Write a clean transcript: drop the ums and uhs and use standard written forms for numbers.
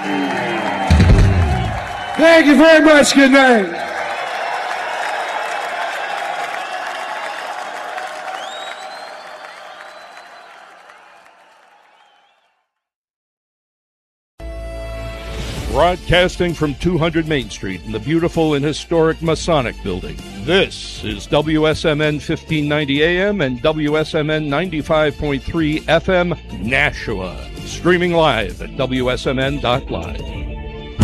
Thank you very much. Good night. Broadcasting from 200 Main Street in the beautiful and historic Masonic Building. This is WSMN 1590 AM and WSMN 95.3 FM, Nashua. Streaming live at WSMN.live.